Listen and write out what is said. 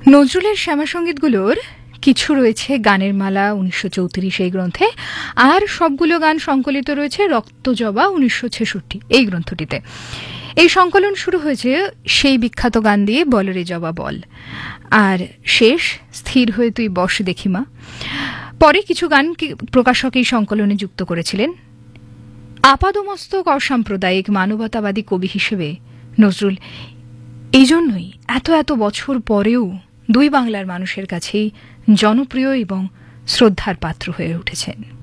নজরুলের শ্যামাসঙ্গীতগুলোর কিছু রয়েছে গানের মালা ১৯৩৪ এই গ্রন্থে, আর সবগুলো গান সংকলিত রয়েছে রক্তজবা ১৯৬৬ এই গ্রন্থটিতে। এই সংকলন শুরু হয়েছে সেই বিখ্যাত গান দিয়ে বলরে জবা বল, আর শেষ স্থির হয়ে তুই বস দেখিমা। পরে কিছু গান প্রকাশক এই সংকলনে যুক্ত করেছিলেন। আপাদমস্তক অসাম্প্রদায়িক মানবতাবাদী কবি হিসেবে নজরুল এই জন্যই এত এত বছর পরেও দুই বাংলার মানুষের কাছেই জনপ্রিয় এবং শ্রদ্ধার পাত্র হয়ে উঠেছেন।